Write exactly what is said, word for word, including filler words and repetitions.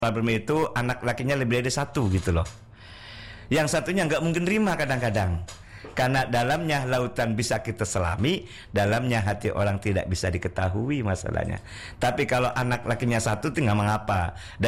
problem itu anak lakinya lebih dari satu gitu loh. Yang satunya nggak mungkin terima kadang-kadang, karena dalamnya lautan bisa kita selami, dalamnya hati orang tidak bisa diketahui masalahnya. Tapi kalau anak lakinya satu itu nggak mengapa. Dan